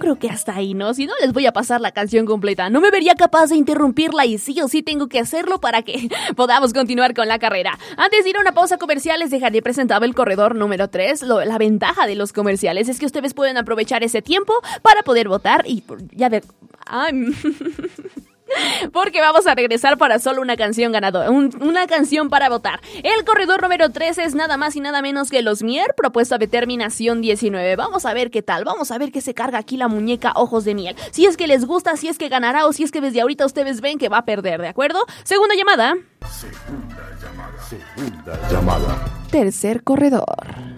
creo que hasta ahí, ¿no? Si no, les voy a pasar la canción completa. No me vería capaz de interrumpirla y sí o sí tengo que hacerlo para que podamos continuar con la carrera. Antes de ir a una pausa comercial, les dejaré presentado el corredor número 3. La ventaja de los comerciales es que ustedes pueden aprovechar ese tiempo para poder votar y ya ver... Porque vamos a regresar para solo una canción ganadora, una canción para votar. El corredor número 3 es nada más y nada menos que Los Mier, propuesta de terminación 19. Vamos a ver qué tal, vamos a ver qué se carga aquí la muñeca Ojos de Miel. Si es que les gusta, si es que ganará o si es que desde ahorita ustedes ven que va a perder, ¿de acuerdo? Segunda llamada. Segunda llamada. Tercer corredor.